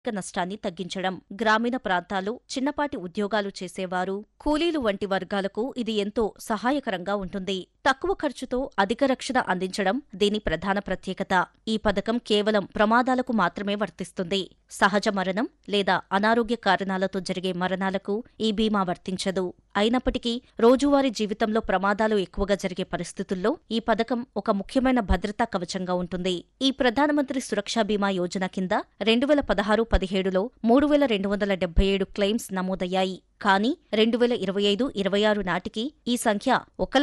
నష్టాన్ని తగ్గించడం. గ్రామీణ ప్రాంతాలు, చిన్నపాటి ఉద్యోగాలు చేసేవారు, కూలీలు వంటి వర్గాలకు ఇది ఎంతో సహాయకరంగా ఉంటుంది. తక్కువ ఖర్చుతో అధిక రక్షణ అందించడం దీని ప్రధాన ప్రత్యేకత. ఈ పథకం కేవలం ప్రమాదాలకు మాత్రమే వర్తిస్తుంది. సహజ మరణం లేదా అనారోగ్య కారణాలతో జరిగే మరణాలకు ఈ బీమా వర్తించదు. అయినప్పటికీ రోజువారీ జీవితంలో ప్రమాదాలు ఎక్కువగా జరిగే పరిస్థితుల్లో ఈ పథకం ఒక ముఖ్యమైన భద్రతా కవచంగా ఉంటుంది. ఈ ప్రధానమంత్రి సురక్షా బీమా యోజన కింద 2016-17లో 3277 క్లెయిమ్స్ నమోదయ్యాయి. కానీ 2025-26 నాటికి ఈ సంఖ్య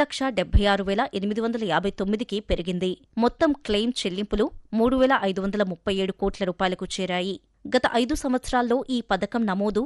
1,76,859కి పెరిగింది. మొత్తం క్లెయిమ్ చెల్లింపులు 3,537 కోట్ల రూపాయలకు చేరాయి. గత 5 సంవత్సరాల్లో ఈ పథకం నమోదు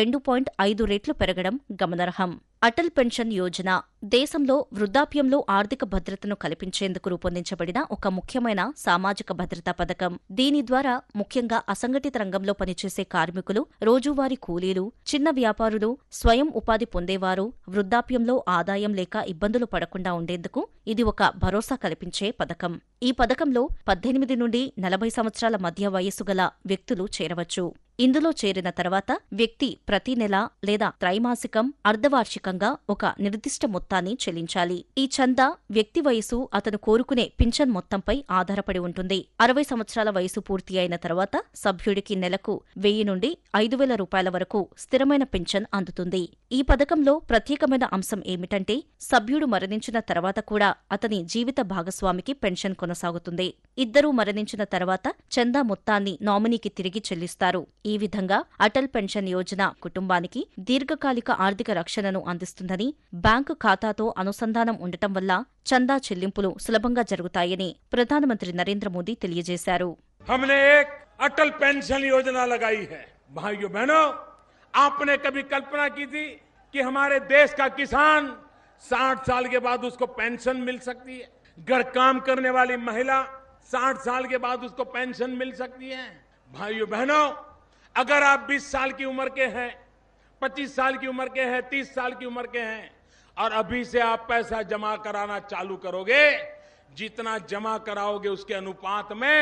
2.5 రెట్లు పెరగడం గమనార్హం. అటల్ పెన్షన్ యోజన దేశంలో వృద్ధాప్యంలో ఆర్థిక భద్రతను కల్పించేందుకు రూపొందించబడిన ఒక ముఖ్యమైన సామాజిక భద్రతా పథకం. దీని ద్వారా ముఖ్యంగా అసంఘటిత రంగంలో పనిచేసే కార్మికులు, రోజువారీ కూలీలు, చిన్న వ్యాపారులు, స్వయం ఉపాధి పొందేవారు వృద్ధాప్యంలో ఆదాయం లేక ఇబ్బందులు పడకుండా ఉండేందుకు ఇది ఒక భరోసా కల్పించే పథకం. ఈ పథకంలో 18 నుండి 40 సంవత్సరాల మధ్య వయస్సు గల వ్యక్తులు చేరవచ్చు. ఇందులో చేరిన తర్వాత వ్యక్తి ప్రతి నెల లేదా త్రైమాసికం, అర్ధవార్షికంగా ఒక నిర్దిష్ట మొత్తాన్ని చెల్లించాలి. ఈ చందా వ్యక్తి వయసు, అతను కోరుకునే పింఛన్ మొత్తంపై ఆధారపడి ఉంటుంది. 60 సంవత్సరాల వయసు పూర్తి అయిన తర్వాత సభ్యుడికి నెలకు 1000 నుండి 5,000 రూపాయల వరకు స్థిరమైన పింఛన్ అందుతుంది. ఈ పథకంలో ప్రత్యేకమైన అంశం ఏమిటంటే సభ్యుడు మరణించిన తర్వాత కూడా అతని జీవిత భాగస్వామికి పెన్షన్ కొనసాగుతుంది. ఇద్దరూ మరణించిన తర్వాత చందా మొత్తాన్ని నామినీకి తిరిగి చెల్లిస్తారు. ఈ విధంగా అటల్ పెన్షన్ యోజన కుటుంబానికి దీర్ఘకాలిక ఆర్థిక రక్షణను అందిస్తుందని, బ్యాంకు ఖాతాతో అనుసంధానం ఉండటం వల్ల చందా చెల్లింపులు సులభంగా జరుగుతాయని ప్రధానమంత్రి నరేంద్ర మోదీ తెలియజేశారు. हमने एक अटल पेंशन योजना लगाई है। भाइयों बहनों, आपने कभी कल्पना की थी कि हमारे देश का किसान 60 साल के बाद उसको पेंशन मिल सकती है? घर काम करने वाली महिला 60 साल के बाद उसको पेंशन मिल सकती है? भाइयों बहनों, अगर आप 20 साल की उम्र के हैं, 25 साल की उम्र के हैं, 30 साल की उम्र के हैं और अभी से आप पैसा जमा कराना चालू करोगे, जितना जमा कराओगे उसके अनुपात में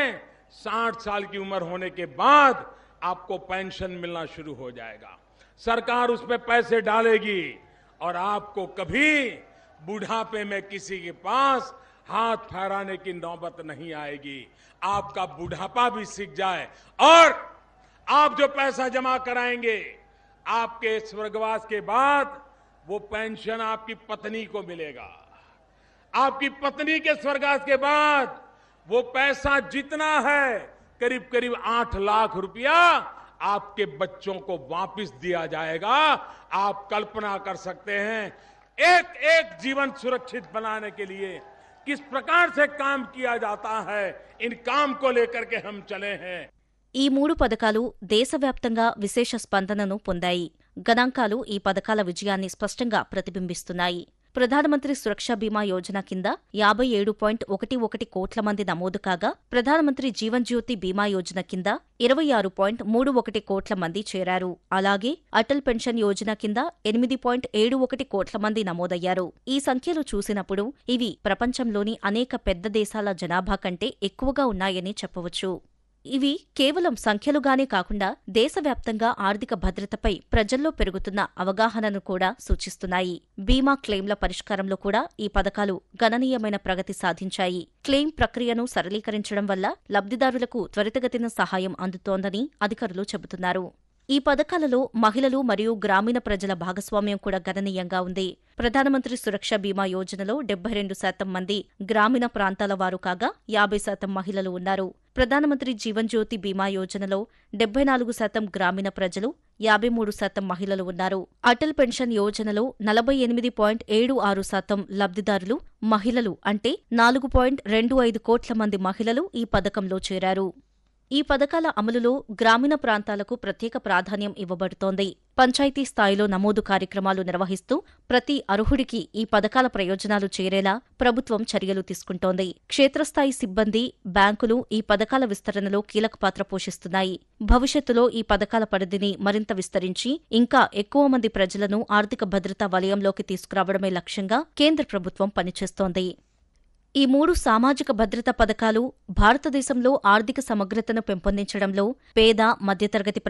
60 साल की उम्र होने के बाद आपको पेंशन मिलना शुरू हो जाएगा। सरकार उसमें पैसे डालेगी और आपको कभी बुढ़ापे में किसी के पास हाथ फहराने की नौबत नहीं आएगी। आपका बुढ़ापा भी सीख जाए और आप जो पैसा जमा कराएंगे, आपके स्वर्गवास के बाद वो पेंशन आपकी पत्नी को मिलेगा। आपकी पत्नी के स्वर्गवास के बाद वो पैसा जितना है करीब करीब 8 लाख रुपया आपके बच्चों को वापस दिया जाएगा। आप कल्पना कर सकते हैं एक एक जीवन सुरक्षित बनाने के लिए किस प्रकार से काम किया जाता है। इन काम को लेकर के हम चले हैं। ఈ 3 పథకాలు దేశవ్యాప్తంగా విశేష స్పందనను పొందాయి. గణాంకాలు ఈ పథకాల విజయాన్ని స్పష్టంగా ప్రతిబింబిస్తున్నాయి. ప్రధానమంత్రి సురక్షా బీమా యోజన కింద 57.11 కోట్ల మంది నమోదు కాగా, ప్రధానమంత్రి జీవన్ జ్యోతి బీమా యోజన కింద 26.31 కోట్ల మంది చేరారు. అలాగే అటల్ పెన్షన్ యోజన కింద 8.71 కోట్ల మంది నమోదయ్యారు. ఈ సంఖ్యలు చూసినప్పుడు ఇవి ప్రపంచంలోని అనేక పెద్ద దేశాల జనాభా కంటే ఎక్కువగా ఉన్నాయని చెప్పవచ్చు. ఇవి కేవలం సంఖ్యలుగానే కాకుండా దేశవ్యాప్తంగా ఆర్థిక భద్రతపై ప్రజల్లో పెరుగుతున్న అవగాహనను కూడా సూచిస్తున్నాయి. బీమా క్లెయిమ్ల పరిష్కారంలో కూడా ఈ పథకాలు గణనీయమైన ప్రగతి సాధించాయి. క్లెయిమ్ ప్రక్రియను సరళీకరించడం వల్ల లబ్ధిదారులకు త్వరితగతిన సహాయం అందుతోందని అధికారులు చెబుతున్నారు. ఈ పథకాలలో మహిళలు మరియు గ్రామీణ ప్రజల భాగస్వామ్యం కూడా గణనీయంగా ఉంది. ప్రధానమంత్రి సురక్ష బీమా యోజనలో 72% మంది గ్రామీణ ప్రాంతాల వారు కాగా 50% మహిళలు ఉన్నారు. ప్రధానమంత్రి జీవన్ జ్యోతి బీమా యోజనలో 74% గ్రామీణ ప్రజలు, 53% మహిళలు ఉన్నారు. అటల్ పెన్షన్ యోజనలో 48.76% లబ్ధిదారులు మహిళలు, అంటే 4.25 కోట్ల మంది మహిళలు ఈ పథకంలో చేరారు. ఈ పథకాల అమలులో గ్రామీణ ప్రాంతాలకు ప్రత్యేక ప్రాధాన్యం ఇవ్వబడుతోంది. పంచాయతీ స్థాయిలో నమోదు కార్యక్రమాలు నిర్వహిస్తూ ప్రతి అర్హుడికి ఈ పథకాల ప్రయోజనాలు చేరేలా ప్రభుత్వం చర్యలు తీసుకుంటోంది. క్షేత్రస్థాయి సిబ్బంది, బ్యాంకులు ఈ పథకాల విస్తరణలో కీలక పాత్ర పోషిస్తున్నాయి. భవిష్యత్తులో ఈ పథకాల పరిధిని మరింత విస్తరించి ఇంకా ఎక్కువ మంది ప్రజలను ఆర్థిక భద్రతా వలయంలోకి తీసుకురావడమే లక్ష్యంగా కేంద్ర ప్రభుత్వం పనిచేస్తోంది. ఈ 3 సామాజిక భద్రతా పథకాలు భారతదేశంలో ఆర్థిక సమగ్రతను పెంపొందించడంలో పేద, మధ్యతరగతి